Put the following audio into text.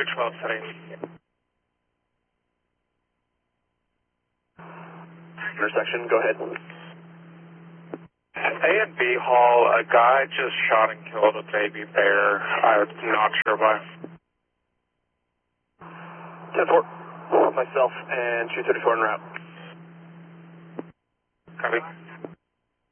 212 setting. Intersection, go ahead. A and B Hall, a guy just shot and killed a baby bear. I'm not sure why. 10-4, myself and 234 en route. Copy.